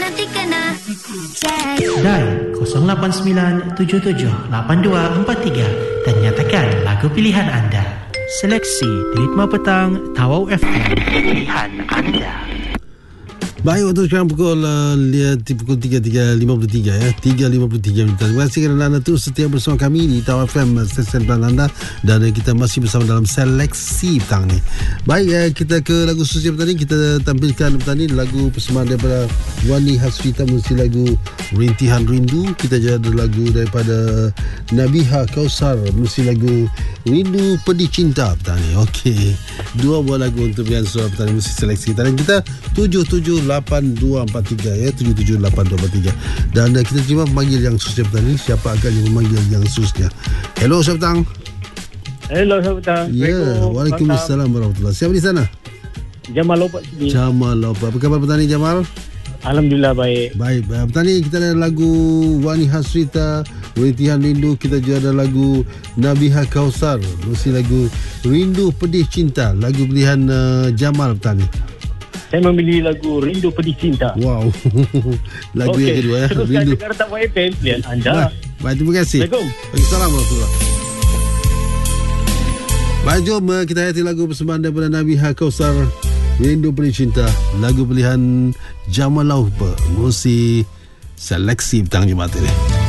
nanti kena cek. Dan 089778243 dan nyatakan lagu pilihan anda. Seleksi di Ritma Petang Tawau FM. Pilihan anda. Baik, waktu sekarang pukul 3.53 ya, 3.53 minit. Terima kasih kerana anda terus setia bersama kami di Tawau FM, stesen pilihan anda, dan kita masih bersama dalam seleksi petang ni. Baik, kita ke lagu sosial petang ni. Kita tampilkan petang ni lagu persembahan daripada Wani Hasrita, mesti lagu Rintihan Rindu. Kita juga ada lagu daripada Nabiha Kausar, mesti lagu Rindu Pedih Cinta petang ni. Okey, dua buah lagu untuk pilihan suara petang ni, mesti seleksi kita. Dan kita 778243 ya, 778243. Dan kita terima memanggil yang susnya petang ni. Siapa akan yang memanggil yang susnya? Hello, selamat petang. Hello, selamat petang. Ya, waalaikumsalam warahmatullahi. Siapa di sana? Jamal Lopat sini. Jamal Lopat. Apa khabar petang ni, Jamal? Alhamdulillah baik. Baik. Petang ni kita ada lagu Wani Hasrita, Rintihan Rindu. Kita juga ada lagu Nabiha Kausar, mesti lagu Rindu Pedih Cinta. Lagu pilihan Jamal petang ni. Saya memilih lagu Rindu Pedih Cinta. Wow. Lagu yang kedua ya. Teruskan Rindu. Jakarta FM pilihan anda. Baik, terima kasih. Assalamualaikum. Waalaikumsalam warahmatullahi. Baik, jom kita hayati lagu persembahan daripada Nabiha Kausar, Rindu Pedih Cinta. Lagu pilihan Jamal Laupa, musik seleksi petang Jumaat ini.